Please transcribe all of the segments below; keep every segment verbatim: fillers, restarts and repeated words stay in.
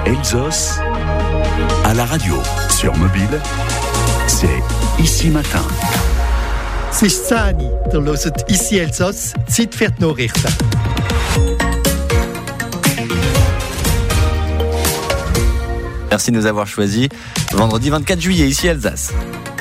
Elsos à la radio, sur mobile, c'est Ici Matin. C'est Sani, der hört Ici Elsos, Zeit für die Nachrichten. Merci de nous avoir choisis. Vendredi vingt-quatre juillet, ici Alsace.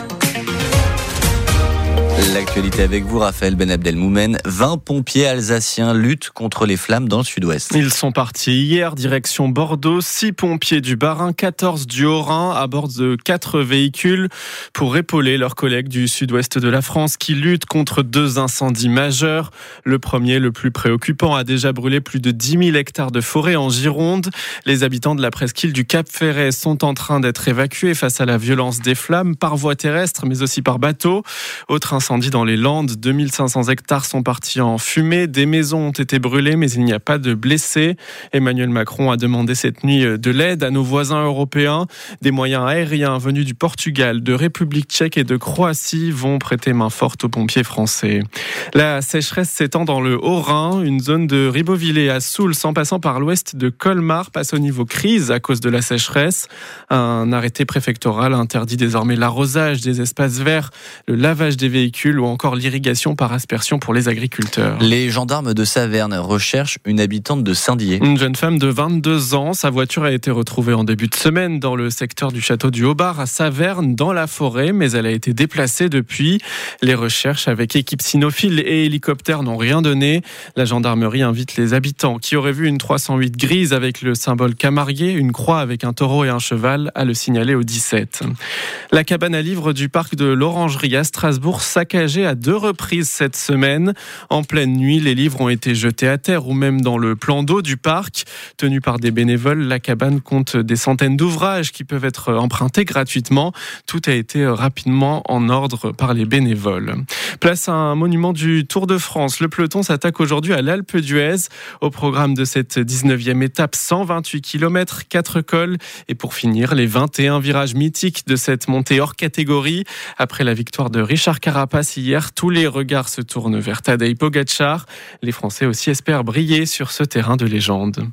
L'actualité avec vous, Raphaël Ben Abdelmoumen. vingt pompiers alsaciens luttent contre les flammes dans le sud-ouest. Ils sont partis hier, direction Bordeaux. six pompiers du Bas-Rhin, quatorze du Haut-Rhin, à bord de quatre véhicules pour épauler leurs collègues du sud-ouest de la France qui luttent contre deux incendies majeurs. Le premier, le plus préoccupant, a déjà brûlé plus de dix mille hectares de forêt en Gironde. Les habitants de la presqu'île du Cap-Ferret sont en train d'être évacués face à la violence des flammes par voie terrestre, mais aussi par bateau. Autre incendie dans les Landes, deux mille cinq cents hectares sont partis en fumée. Des maisons ont été brûlées, mais il n'y a pas de blessés. Emmanuel Macron a demandé cette nuit de l'aide à nos voisins européens. Des moyens aériens venus du Portugal, de République tchèque et de Croatie vont prêter main forte aux pompiers français. La sécheresse s'étend dans le Haut-Rhin. Une zone de Ribeauvillé à Soule, en passant par l'ouest de Colmar, passe au niveau crise à cause de la sécheresse. Un arrêté préfectoral interdit désormais l'arrosage des espaces verts, le lavage des véhicules ou encore l'irrigation par aspersion pour les agriculteurs. Les gendarmes de Saverne recherchent une habitante de Saint-Dié. Une jeune femme de vingt-deux ans, sa voiture a été retrouvée en début de semaine dans le secteur du château du Haut-Bar à Saverne, dans la forêt, mais elle a été déplacée depuis. Les recherches avec équipe cynophile et hélicoptère n'ont rien donné. La gendarmerie invite les habitants qui auraient vu une trois cent huit grise avec le symbole camarier, une croix avec un taureau et un cheval, à le signaler au dix-sept. La cabane à livres du parc de l'Orangerie à Strasbourg saccagée à deux reprises cette semaine. En pleine nuit, les livres ont été jetés à terre ou même dans le plan d'eau du parc. Tenue par des bénévoles, la cabane compte des centaines d'ouvrages qui peuvent être empruntés gratuitement. Tout a été rapidement en ordre par les bénévoles. Place à un monument du Tour de France. Le peloton s'attaque aujourd'hui à l'Alpe d'Huez. Au programme de cette dix-neuvième étape, cent vingt-huit kilomètres, quatre cols. Et pour finir, les vingt et un virages mythiques de cette montée hors catégorie. Après la victoire de Richard Carapace hier, tous les regards se tournent vers Tadej Pogačar. Les Français aussi espèrent briller sur ce terrain de légende.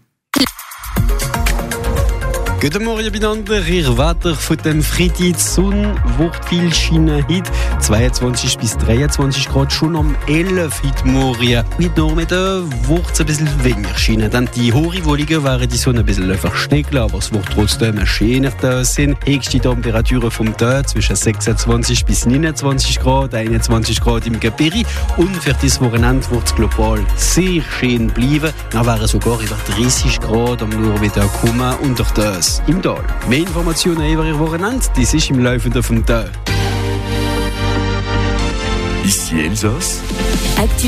Guten Morgen miteinander, ihr Wetter von dem Freitag. Die Sonne wird viel scheinen heute. zweiundzwanzig bis dreiundzwanzig Grad schon am elf heute Morgen. Heute Nachmittag wird es ein bisschen weniger scheinen. Dann die hohen Wolken werden die Sonne ein bisschen verstecken, aber es wird trotzdem schöner da sein. Höchste Temperaturen vom Tag zwischen sechsundzwanzig bis neunundzwanzig Grad, einundzwanzig Grad im Gebirge. Und für das Wochenende wird es global sehr schön bleiben. Dann wären sogar über dreißig Grad am Nachmittag kommen unter das im Tal. Mehr Informationen über Ihr Wochenende, das ist im Laufe vom Tag. Ici Elsos.